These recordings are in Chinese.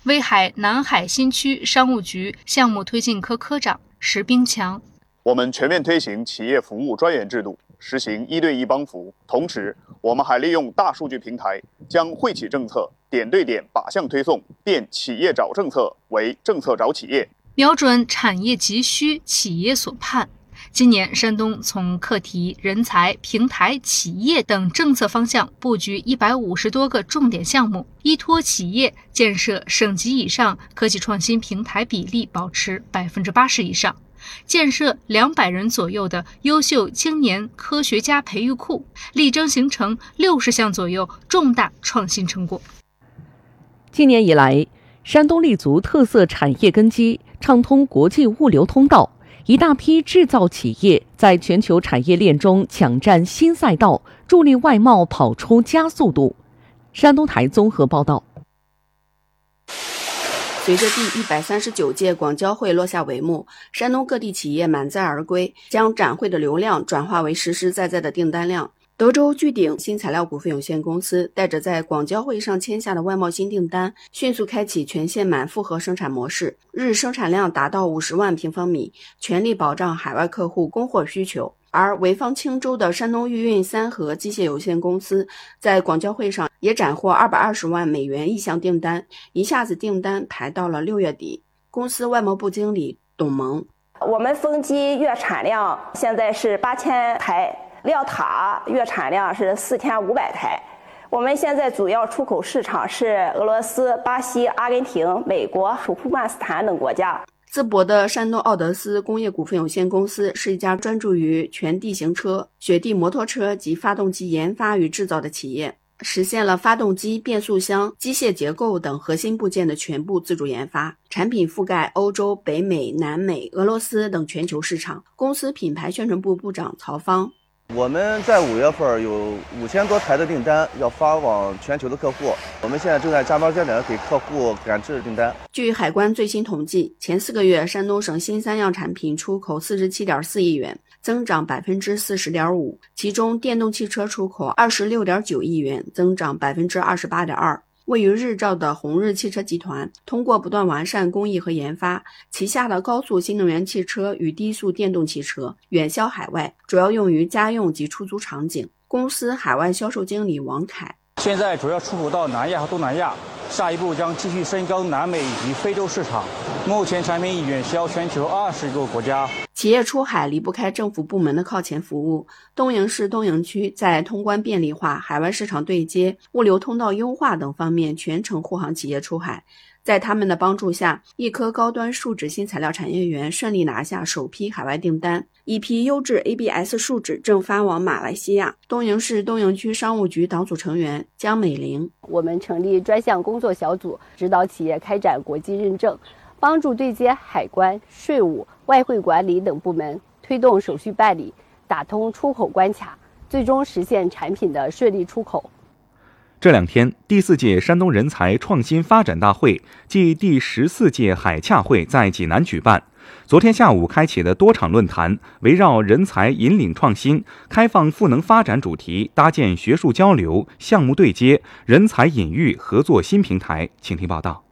威海南海新区商务局项目推进科科长石兵强。 我们全面推行企业服务专员制度，实行1对1帮扶，同时我们还利用大数据平台，将惠企政策点对点靶向推送，变企业找政策为政策找企业， 瞄准产业急需、企业所盼。今年，山东从课题、人才、平台、企业等政策方向布局150多个重点项目，依托企业建设省级以上科技创新平台比例保持80%以上，建设200人左右的优秀青年科学家培育库，力争形成60项左右重大创新成果。 今年以来，山东立足特色产业根基，畅通国际物流通道，一大批制造企业在全球产业链中抢占新赛道，助力外贸跑出加速度。山东台综合报道。 随着第139届广交会落下帷幕，山东各地企业满载而归，将展会的流量转化为实实在在的订单量。德州聚鼎新材料股份有限公司带着在广交会上签下的外贸新订单，迅速开启全线满负荷生产模式，日生产量达到50万平方米，全力保障海外客户供货需求。而潍坊青州的山东裕运三和机械有限公司在广交会上也斩获220万美元意向订单，一下子订单排到了6月底。公司外贸部经理董萌： 我们风机月产量现在是8000台，料塔月产量是4500台。我们现在主要出口市场是俄罗斯、巴西、阿根廷、美国、土库曼斯坦等国家。 淄博的山东奥德斯工业股份有限公司是一家专注于全地形车、雪地摩托车及发动机研发与制造的企业，实现了发动机、变速箱、机械结构等核心部件的全部自主研发，产品覆盖欧洲、北美、南美、俄罗斯等全球市场。公司品牌宣传部部长曹芳： 我们在5月份有5000多台的订单要发往全球的客户，我们现在正在加班加点给客户赶制订单。 据海关最新统计，前4个月山东省新3样产品出口47.4亿元，增长40.5%，其中电动汽车出口26.9亿元，增长28.2%。位于日照的红日汽车集团通过不断完善工艺和研发，旗下的高速新能源汽车与低速电动汽车远销海外，主要用于家用及出租场景。公司海外销售经理王凯： 现在主要出口到南亚和东南亚，下一步将继续深耕南美以及非洲市场。目前产品已远销全球20个国家。 企业出海离不开政府部门的靠前服务。东营市东营区在通关便利化、海外市场对接、物流通道优化等方面全程护航企业出海。在他们的帮助下，一颗高端树脂新材料产业园顺利拿下首批海外订单，一批优质 ABS 树脂正发往马来西亚。东营市东营区商务局党组成员江美玲： 我们成立专项工作小组，指导企业开展国际认证，帮助对接海关、税务、外汇管理等部门，推动手续办理，打通出口关卡，最终实现产品的顺利出口。 这2天，第4届山东人才创新发展大会暨第14届海洽会在济南举办。昨天下午开启的多场论坛，围绕人才引领创新、开放赋能发展主题，搭建学术交流、项目对接、人才引育合作新平台。请听报道。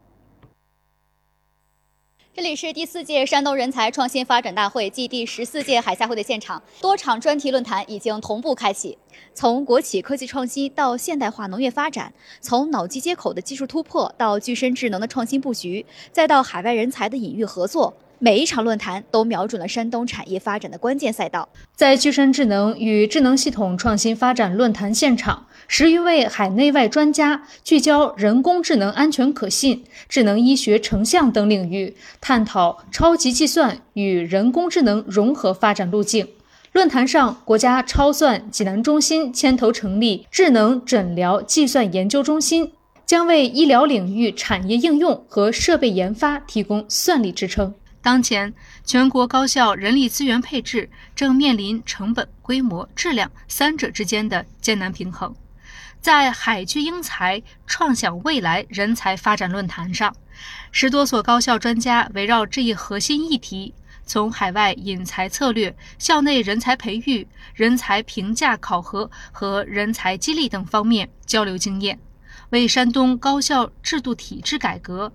这里是第4届山东人才创新发展大会暨第14届海洽会的现场，多场专题论坛已经同步开启。从国企科技创新到现代化农业发展，从脑机接口的技术突破到具身智能的创新布局，再到海外人才的引育合作，每一场论坛都瞄准了山东产业发展的关键赛道。在具身智能与智能系统创新发展论坛现场，10余位海内外专家聚焦人工智能安全可信、智能医学成像等领域，探讨超级计算与人工智能融合发展路径。论坛上，国家超算济南中心牵头成立智能诊疗计算研究中心，将为医疗领域产业应用和设备研发提供算力支撑。当前，全国高校人力资源配置正面临成本、规模、质量3者之间的艰难平衡。在海聚英才、创想未来人才发展论坛上，10多所高校专家围绕这一核心议题，从海外引才策略、校内人才培育、人才评价考核和人才激励等方面交流经验，为山东高校制度体制改革